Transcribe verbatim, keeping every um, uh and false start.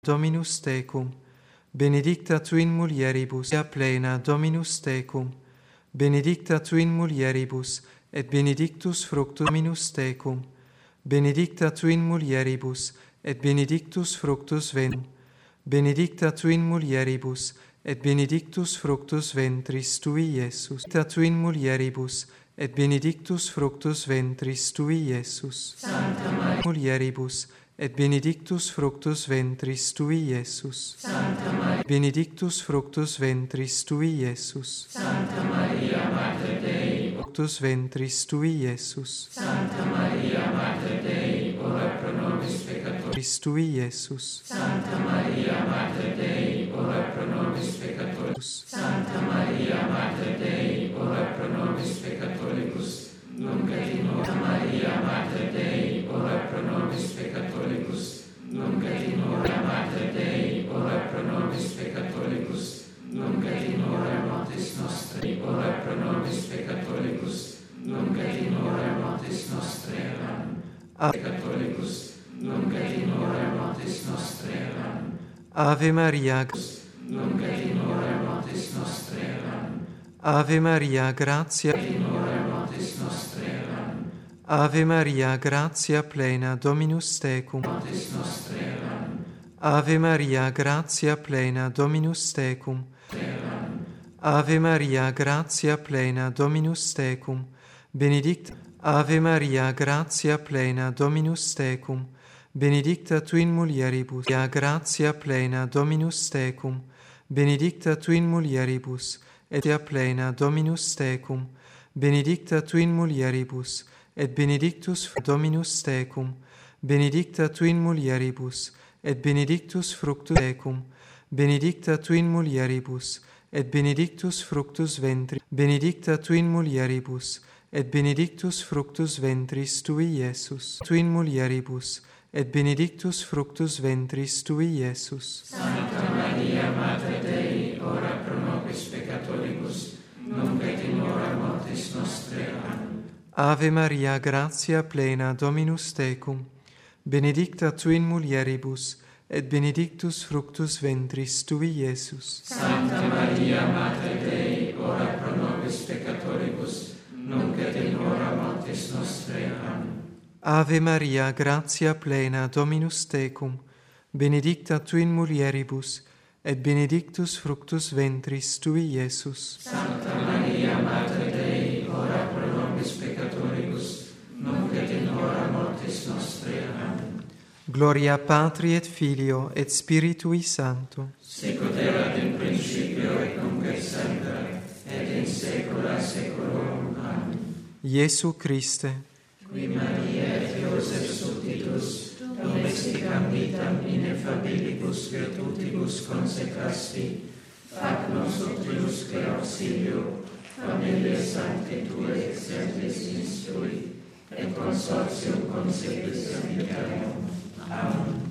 Dominus tecum, benedicta tu in mulieribus, et plena Dominus tecum, benedicta tu in mulieribus, et benedictus fructus Dominus tecum, benedicta tu in mulieribus, et benedictus fructus ventrum, benedicta tu in mulieribus, et benedictus fructus ventris tui, Iesus. Benedicta tu in mulieribus, et benedictus fructus ventris tui, Iesus. Santa Maria, mulieribus, et benedictus fructus ventris tui, Iesus. Santa Maria, benedictus fructus ventris tui, Iesus. Santa Maria, Mater Dei, fructus ventris tui, Iesus. Santa Maria, Mater Dei, ora pro nobis peccatoribus, tui, Iesus. Santa Maria, Mater Dei, ora pro nobis peccatoribus, Santa Maria, Mater Dei, ora pro nobis peccatoribus, nunc et in hora Maria, Mater Dei, ora pro nobis peccatoribus, nunc et in hora Mater Dei, ora pro nobis peccatoribus, nunc et in hora mortis nostrae, ora pro nobis peccatoribus, nunc et in hora mortis nostrae, amen. Peccatoribus, nunc et in hora mortis nostrae, amen. Ave Maria, nunc et in hora mortis nostrae, amen. Ave Maria, gratia, Et in hora mortis nostrae, amen. Ave Maria, gratia plena, Dominus tecum. Mortis nostrae, amen. Ave Maria, gratia plena, Dominus tecum. Amen. Ave Maria, gratia plena, Dominus tecum. Benedicta Ave Maria, gratia plena, Dominus tecum. Benedicta tu in mulieribus, gratia plena, Dominus tecum. Benedicta tu in mulieribus, et gratia plena, Dominus tecum. Benedicta tu in mulieribus, et benedictus Dominus tecum. Benedicta tu in mulieribus, et benedictus fructus tecum. Benedicta tu in mulieribus, et benedictus fructus ventris. Benedicta tu in mulieribus, et benedictus fructus ventris tui, Iesus. Tu in mulieribus, et benedictus fructus ventris tui, Iesus. Santa Maria, Mater Dei, ora pro nobis peccatoribus, nunc et in hora mortis nostrae, amen. Ave Maria, gratia plena, Dominus tecum. Benedicta tu in mulieribus, et benedictus fructus ventris tui, Iesus. Santa Maria, Mater Dei, ora pro nobis peccatoribus, nunc et in hora mortis nostrae, amen. Ave Maria, gratia plena, Dominus tecum. Benedicta tu in mulieribus, et benedictus fructus ventris tui, Iesus. Santa Maria, Mater Dei, ora pro nobis peccatoribus, nunc et in hora mortis nostrae, amen. Gloria Patri et Filio et Spiritui Sancto. Sicut erat in principio et nunc et semper, et in saecula saeculorum, amen. Iesu Christe, Qui Maria et Iosef subtitus, domesticam vitam ineffabilibus virtutibus consecrasti, fac nos utriusque auxilio, familiae sancti Tue exemplis instrui, et consortium consequis amicarum. Amen.